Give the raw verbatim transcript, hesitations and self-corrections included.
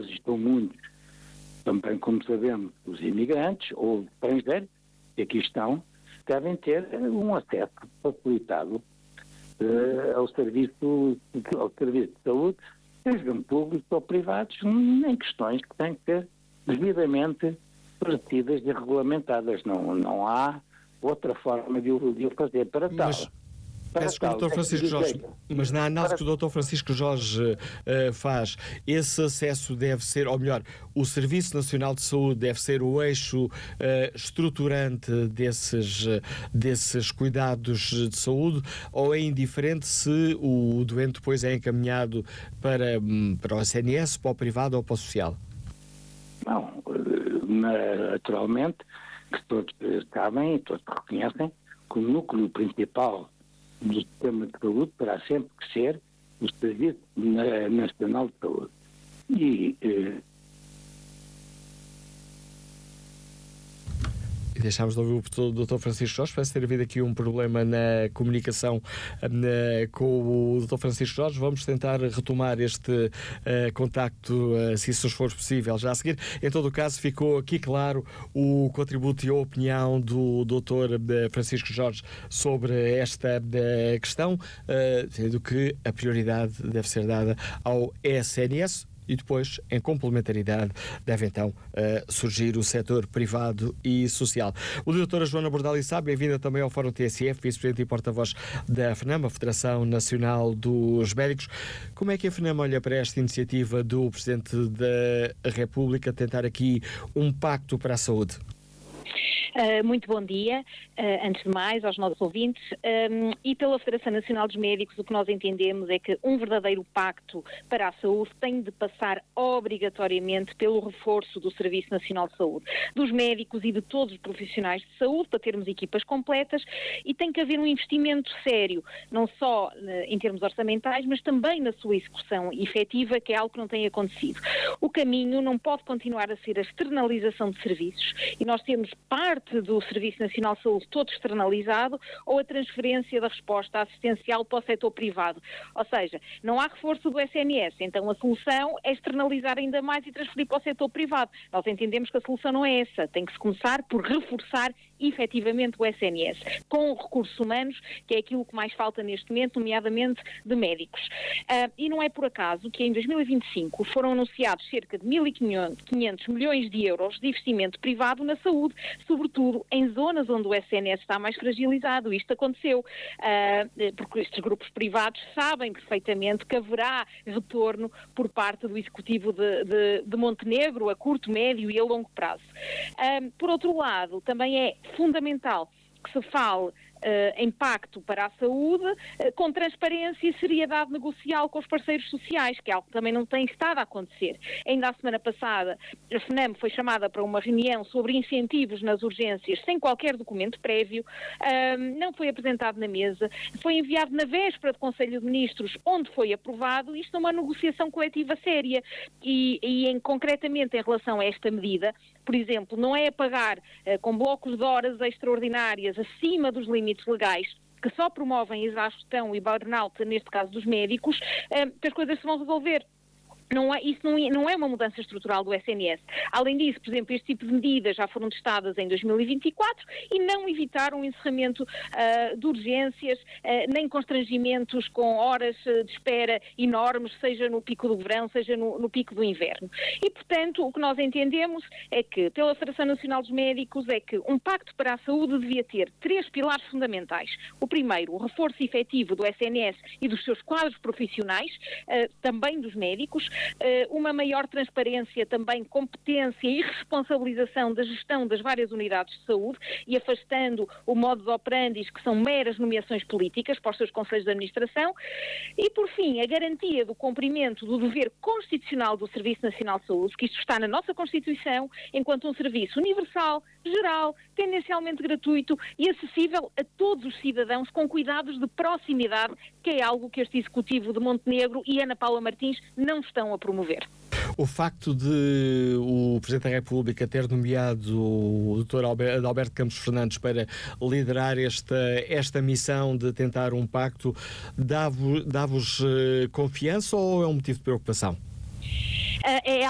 portugueses estão muitos, também como sabemos, os imigrantes ou os estrangeiros que aqui estão, devem ter um acesso facilitado uh, ao, serviço, ao serviço de saúde, sejam públicos ou privados, em questões que têm que ser devidamente parecidas e regulamentadas. Não, não há outra forma de o, de o fazer para tal. Mas... Peço que o doutor Francisco Jorge, mas na análise que o doutor Francisco Jorge uh, faz, esse acesso deve ser, ou melhor, o Serviço Nacional de Saúde deve ser o eixo uh, estruturante desses, uh, desses cuidados de saúde, ou é indiferente se o doente depois é encaminhado para, um, para o S N S, para o privado ou para o social? Não, naturalmente, que todos sabem e todos reconhecem que o núcleo principal do sistema de saúde terá sempre que ser o Serviço Nacional de Saúde. E, eh... e deixámos de ouvir o doutor Francisco Jorge. Parece ter havido aqui um problema na comunicação na, com o doutor Francisco Jorge. Vamos tentar retomar este uh, contacto, uh, se isso nos for possível, já a seguir. Em todo o caso, ficou aqui claro o contributo e a opinião do doutor Francisco Jorge sobre esta uh, questão, uh, sendo que a prioridade deve ser dada ao S N S. E depois, em complementaridade, deve então uh, surgir o setor privado e social. O doutora Joana Bordali Sá, bem-vinda também ao Fórum T S F, vice-presidente e porta-voz da FNAM, a Federação Nacional dos Médicos. Como é que a FNAM olha para esta iniciativa do Presidente da República tentar aqui um pacto para a saúde? Uh, muito bom dia, uh, antes de mais, aos nossos ouvintes. Um, e pela Federação Nacional dos Médicos, o que nós entendemos é que um verdadeiro pacto para a saúde tem de passar obrigatoriamente pelo reforço do Serviço Nacional de Saúde, dos médicos e de todos os profissionais de saúde, para termos equipas completas, e tem que haver um investimento sério, não só uh, em termos orçamentais, mas também na sua execução efetiva, que é algo que não tem acontecido. O caminho não pode continuar a ser a externalização de serviços, e nós temos parte do Serviço Nacional de Saúde todo externalizado, ou a transferência da resposta assistencial para o setor privado. Ou seja, não há reforço do S N S, então a solução é externalizar ainda mais e transferir para o setor privado. Nós entendemos que a solução não é essa, tem que se começar por reforçar efetivamente o S N S, com recursos humanos, que é aquilo que mais falta neste momento, nomeadamente de médicos. Uh, e não é por acaso que em dois mil e vinte e cinco foram anunciados cerca de mil e quinhentos milhões de euros de investimento privado na saúde, sobretudo em zonas onde o S N S está mais fragilizado. Isto aconteceu uh, porque estes grupos privados sabem perfeitamente que haverá retorno por parte do Executivo de, de, de Montenegro a curto, médio e a longo prazo. Uh, por outro lado, também é fundamental que se fale Uh, em pacto para a saúde, uh, com transparência e seriedade negocial com os parceiros sociais, que é algo que também não tem estado a acontecer. Ainda a semana passada, a FNAM foi chamada para uma reunião sobre incentivos nas urgências sem qualquer documento prévio, uh, não foi apresentado na mesa, foi enviado na véspera do Conselho de Ministros, onde foi aprovado. Isto é uma negociação coletiva séria e, e em, concretamente em relação a esta medida, por exemplo, não é a pagar uh, com blocos de horas extraordinárias acima dos limites legais, que só promovem exaustão e burnout, neste caso dos médicos, uh, que as coisas se vão resolver. Não é, isso não é, não é uma mudança estrutural do S N S. Além disso, por exemplo, este tipo de medidas já foram testadas em dois mil e vinte e quatro e não evitaram o encerramento uh, de urgências, uh, nem constrangimentos com horas uh, de espera enormes, seja no pico do verão, seja no, no pico do inverno. E, portanto, o que nós entendemos é que, pela Federação Nacional dos Médicos, é que um pacto para a saúde devia ter três pilares fundamentais. O primeiro, o reforço efetivo do S N S e dos seus quadros profissionais, uh, também dos médicos, uma maior transparência, também competência e responsabilização da gestão das várias unidades de saúde e afastando o modus operandi, que são meras nomeações políticas para os seus conselhos de administração, e por fim a garantia do cumprimento do dever constitucional do Serviço Nacional de Saúde, que isto está na nossa Constituição, enquanto um serviço universal, geral, tendencialmente gratuito e acessível a todos os cidadãos com cuidados de proximidade, que é algo que este Executivo de Montenegro e Ana Paula Martins não estão a promover. O facto de o Presidente da República ter nomeado o doutor Alberto Campos Fernandes para liderar esta, esta missão de tentar um pacto, dá-vos, dá-vos confiança ou é um motivo de preocupação? É